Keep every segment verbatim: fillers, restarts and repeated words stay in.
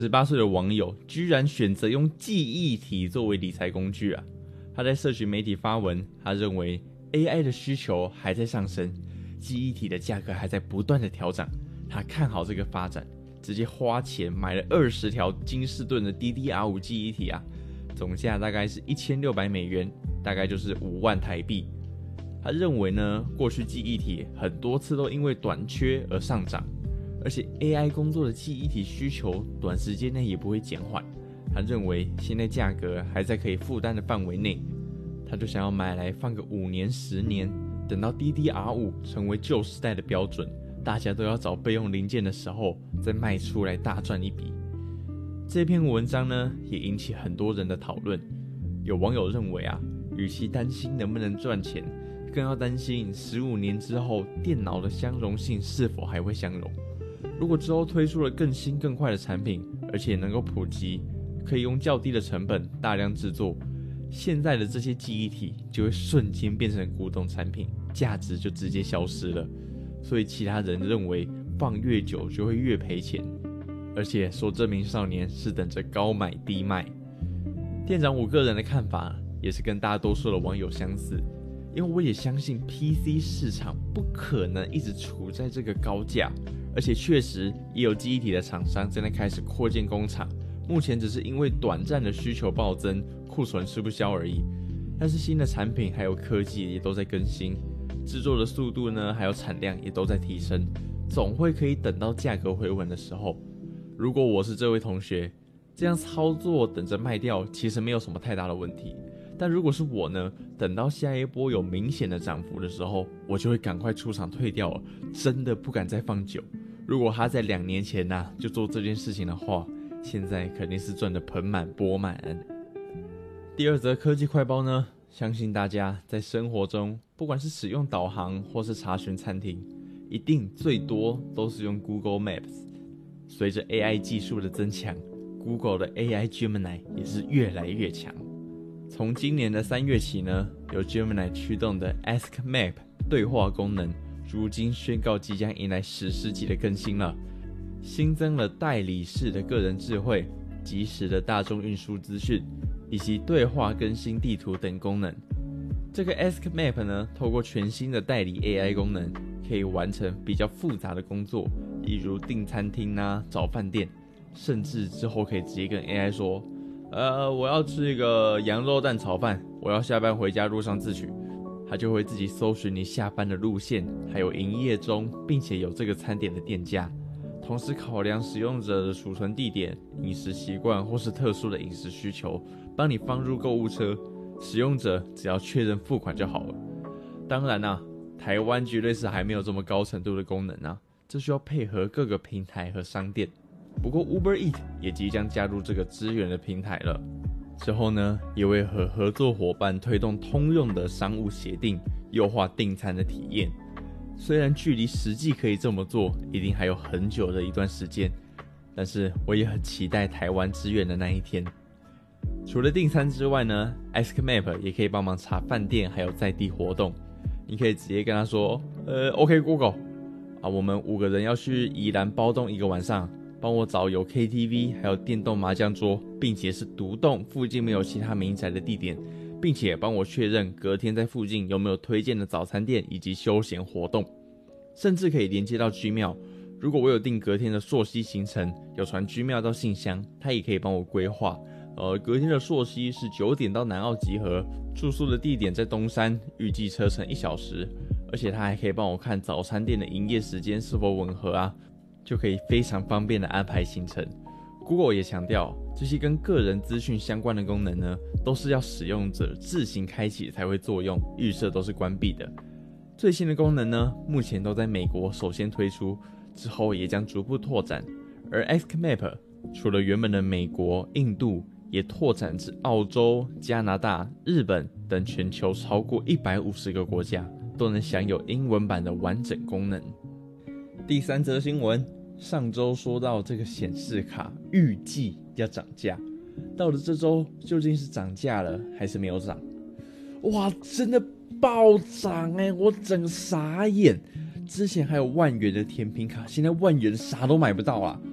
十八岁的网友居然选择用记忆体作为理财工具啊！他在社群媒体发文，他认为 A I 的需求还在上升，记忆体的价格还在不断的调涨，他看好这个发展，直接花钱买了二十条金士顿的 D D R 五 记忆体啊，总价大概是一千六百美元，大概就是五万台币。他认为呢，过去记忆体很多次都因为短缺而上涨，而且 A I 工作的记忆体需求短时间内也不会减缓。他认为现在价格还在可以负担的范围内，他就想要买来放个五年、十年，等到 D D R 五 成为旧时代的标准，大家都要找备用零件的时候，再卖出来大赚一笔。这篇文章呢，也引起很多人的讨论。有网友认为啊，与其担心能不能赚钱，更要担心十五年之后电脑的相容性是否还会相容。如果之后推出了更新更快的产品，而且能够普及，可以用较低的成本大量制作，现在的这些记忆体就会瞬间变成古董产品，价值就直接消失了。所以其他人认为放越久就会越赔钱，而且说这名少年是等着高买低卖。店长我个人的看法也是跟大多数的网友相似，因为我也相信 P C 市场不可能一直处在这个高价，而且确实也有记忆体的厂商正在开始扩建工厂，目前只是因为短暂的需求暴增，库存吃不消而已。但是新的产品还有科技也都在更新，制作的速度呢还有产量也都在提升，总会可以等到价格回稳的时候。如果我是这位同学，这样操作等着卖掉其实没有什么太大的问题。但如果是我呢，等到下一波有明显的涨幅的时候，我就会赶快出场退掉了，真的不敢再放久。如果他在两年前啊就做这件事情的话，现在肯定是赚得盆满钵满。第二则科技快报呢，相信大家在生活中，不管是使用导航或是查询餐厅，一定最多都是用 Google Maps。随着 A I 技术的增强， Google 的 A I Gemini 也是越来越强。从今年的三月起呢，由 Gemini 驱动的 Ask Map 对话功能，如今宣告即将迎来史诗级的更新了，新增了代理式的个人智慧、即时的大众运输资讯，以及对话更新地图等功能。这个 Ask Map 呢，透过全新的代理 A I 功能，可以完成比较复杂的工作，例如订餐厅啊、找饭店，甚至之后可以直接跟 A I 说，呃，我要吃一个羊肉蛋炒饭，我要下班回家路上自取。它就会自己搜寻你下班的路线，还有营业中并且有这个餐点的店家，同时考量使用者的储存地点、饮食习惯或是特殊的饮食需求，帮你放入购物车。使用者只要确认付款就好了。当然啊，台湾绝对是还没有这么高程度的功能啊，这需要配合各个平台和商店。不过 Uber Eats 也即将加入这个支援的平台了。之后呢，也会和合作伙伴推动通用的商务协定，优化订餐的体验。虽然距离实际可以这么做，一定还有很久的一段时间，但是我也很期待台湾支援的那一天。除了订餐之外呢 ，Ask Map 也可以帮忙查饭店还有在地活动。你可以直接跟他说，呃 ，OK Google， 啊，我们五个人要去宜兰包栋一个晚上。帮我找有 K T V 还有电动麻将桌，并且是独栋，附近没有其他民宅的地点，并且帮我确认隔天在附近有没有推荐的早餐店以及休闲活动，甚至可以连接到 Gmail。如果我有订隔天的溯溪行程，有传 Gmail 到信箱，它也可以帮我规划。呃，隔天的溯溪是九点到南澳集合，住宿的地点在东山，预计车程一小时，而且它还可以帮我看早餐店的营业时间是否吻合啊。就可以非常方便的安排行程。Google 也强调，这些跟个人资讯相关的功能呢，都是要使用者自行开启才会作用，预设都是关闭的。最新的功能呢，目前都在美国首先推出，之后也将逐步拓展。而 Ask Map 除了原本的美国、印度，也拓展至澳洲、加拿大、日本等全球超过一百五十个国家，都能享有英文版的完整功能。第三则新闻，上周说到这个显示卡预计要涨价，到了这周究竟是涨价了还是没有涨？哇，真的暴涨欸，我整个傻眼。之前还有万元的甜品卡，现在万元啥都买不到啦，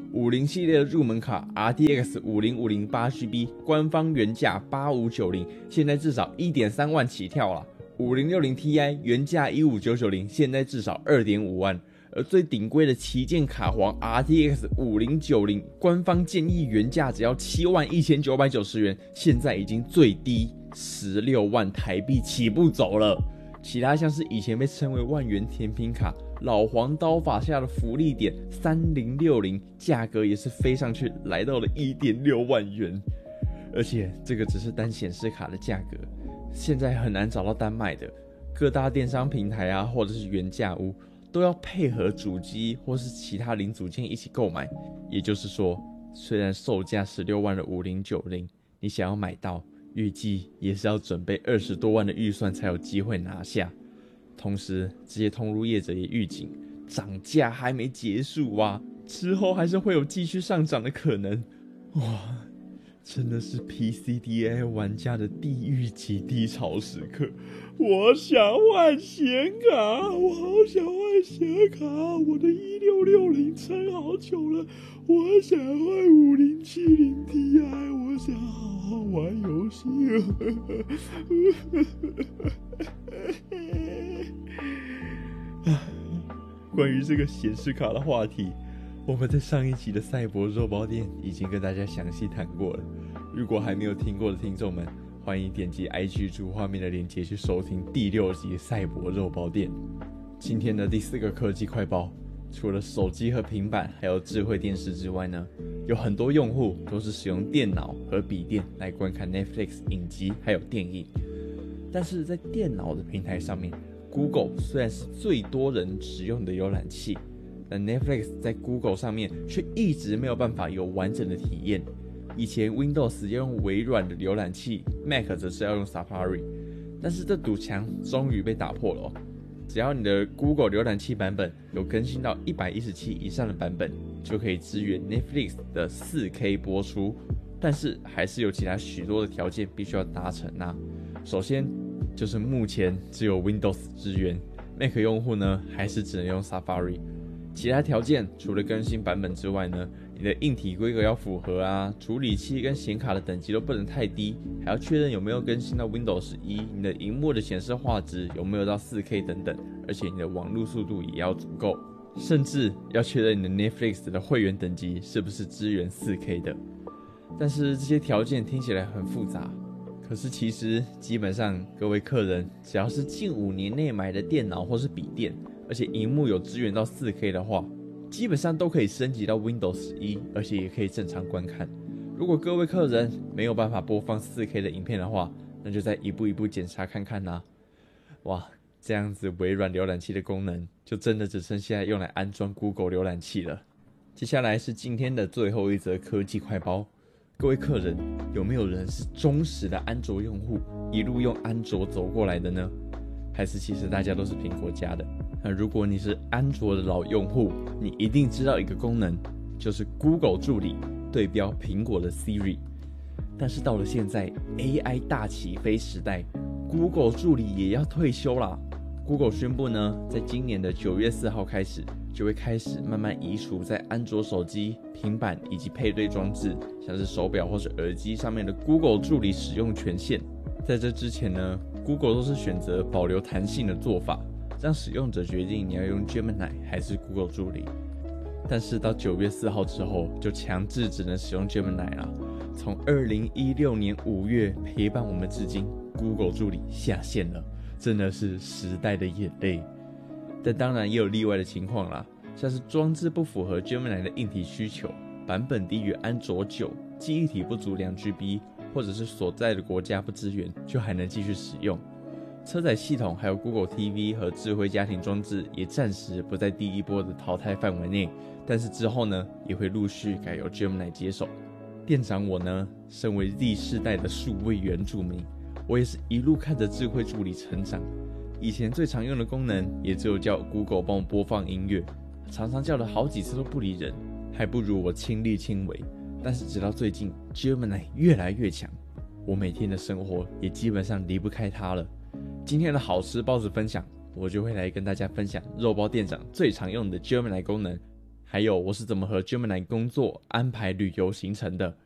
五零系列的入门卡 R T X 五零五零 八 G B 官方原价八五九零，现在至少 一点三万起跳啦。五零六零 Ti 原价一五九九零，现在至少 二点五万。而最顶规的旗舰卡皇 R T X 五零九零，官方建议原价只要七万一千九百九十元，现在已经最低十六万台币起步走了。其他像是以前被称为万元甜品卡老黄刀法下的福利点三零六零，价格也是飞上去，来到了 一点六万元。而且这个只是单显示卡的价格，现在很难找到单卖的，各大电商平台啊，或者是原价屋都要配合主机或是其他零组件一起购买。也就是说，虽然售价十六万的五零九零，你想要买到，预计也是要准备二十多万的预算才有机会拿下。同时，这些通路业者也预警，涨价还没结束啊，之后还是会有继续上涨的可能。哇，真的是 P C D A 玩家的地狱级低潮时刻。我想换显卡，我好想换显卡，我的一六六零撑好久了，我想换五零七零 Ti， 我想好好玩游戏。关于这个显示卡的话题，我们在上一集的赛博肉包店已经跟大家详细谈过了。如果还没有听过的听众们，欢迎点击 I G 主画面的链接去收听第六集赛博肉包店。今天的第四个科技快报，除了手机和平板还有智慧电视之外呢，有很多用户都是使用电脑和笔电来观看 Netflix 影集还有电影。但是在电脑的平台上面， Google 虽然是最多人使用的浏览器，但 Netflix 在 Google 上面却一直没有办法有完整的体验。以前 Windows 要用微软的浏览器， Mac 则是要用 Safari， 但是这堵墙终于被打破了哦。只要你的 Google 浏览器版本有更新到一百一十七以上的版本，就可以支援 Netflix 的 四 K 播出，但是还是有其他许多的条件必须要达成啊。首先就是目前只有 Windows 支援， Mac 用户呢还是只能用 Safari。 其他条件除了更新版本之外呢，你的硬体规格要符合啊，处理器跟显卡的等级都不能太低，还要确认有没有更新到 Windows 十一，你的萤幕的显示画质有没有到 四 K 等等，而且你的网络速度也要足够，甚至要确认你的 Netflix 的会员等级是不是支援 四 K 的。但是这些条件听起来很复杂，可是其实基本上各位客人只要是近五年内买的电脑或是笔电，而且萤幕有支援到 四 K 的话，基本上都可以升级到 Windows 十一，而且也可以正常观看。如果各位客人没有办法播放 四 K 的影片的话，那就再一步一步检查看看啦。哇，这样子微软浏览器的功能就真的只剩下用来安装 Google 浏览器了。接下来是今天的最后一则科技快报。各位客人，有没有人是忠实的安卓用户，一路用安卓走过来的呢？还是其实大家都是苹果家的？那如果你是安卓的老用户，你一定知道一个功能，就是 Google 助理对标苹果的 Siri。 但是到了现在 A I 大起飞时代， Google 助理也要退休啦。 Google 宣布呢，在今年的九月四号开始，就会开始慢慢移除在安卓手机、平板以及配对装置，像是手表或是耳机上面的 Google 助理使用权限。在这之前呢， Google 都是选择保留弹性的做法，让使用者决定你要用 Gemini 还是 Google 助理。但是到九月四号之后，就强制只能使用 Gemini 啦。从二零一六年五月陪伴我们至今， Google 助理下线了，真的是时代的眼泪。但当然也有例外的情况啦，像是装置不符合 Gemini 的硬体需求，版本低于安卓九，记忆体不足 两 G B， 或者是所在的国家不支援，就还能继续使用。车载系统还有 Google T V 和智慧家庭装置也暂时不在第一波的淘汰范围内，但是之后呢，也会陆续改由 Gemini 接手。店长我呢，身为 Z 世代的数位原住民，我也是一路看着智慧助理成长。以前最常用的功能也只有叫 Google 帮我播放音乐，常常叫了好几次都不理人，还不如我亲力亲为。但是直到最近 Gemini 越来越强，我每天的生活也基本上离不开它了。今天的好吃包子分享，我就会来跟大家分享肉包店长最常用的 Gemini 功能， 还有我是怎么和 Gemini 工作、安排旅游行程的。